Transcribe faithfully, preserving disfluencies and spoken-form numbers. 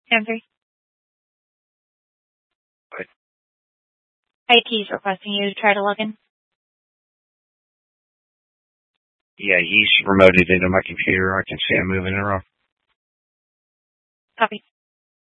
Sam three. Right. I T is requesting you to try to log in. Yeah, he's remoted into my computer. I can see him moving around. Copy.